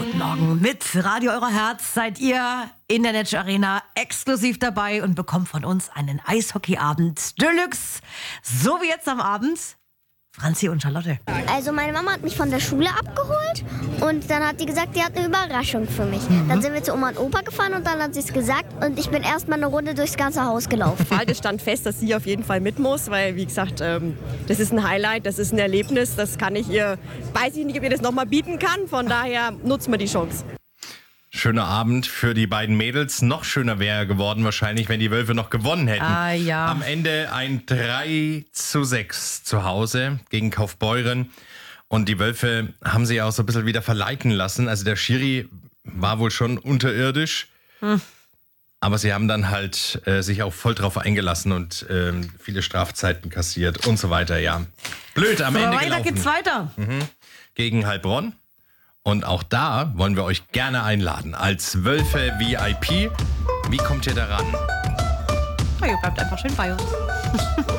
Morgen mit Radio Eurer Herz seid ihr in der Netsche Arena exklusiv dabei und bekommt von uns einen Eishockeyabend Deluxe. So wie jetzt am Abend Franzi und Charlotte. Also meine Mama hat mich von der Schule abgeholt und dann hat die gesagt, die hat eine Überraschung für mich. Dann sind wir zu Oma und Opa gefahren und dann hat sie es gesagt und ich bin erstmal eine Runde durchs ganze Haus gelaufen. Es stand fest, dass sie auf jeden Fall mit muss, weil wie gesagt, das ist ein Highlight, das ist ein Erlebnis, das kann ich ihr, weiß ich nicht, ob ihr das nochmal bieten kann, von daher nutzen wir die Chance. Schöner Abend für die beiden Mädels. Noch schöner wäre geworden wahrscheinlich, wenn die Wölfe noch gewonnen hätten. Ah, ja. Am Ende ein 3:6 zu Hause gegen Kaufbeuren. Und die Wölfe haben sich auch so ein bisschen wieder verleiten lassen. Also der Schiri war wohl schon unterirdisch. Aber sie haben dann halt sich auch voll drauf eingelassen und viele Strafzeiten kassiert und so weiter. Ja, blöd am Ende Weiter gelaufen. geht's weiter. Gegen Heilbronn. Und auch da wollen wir euch gerne einladen als Wölfe VIP. Wie kommt ihr daran? Oh, ihr bleibt einfach schön bei uns.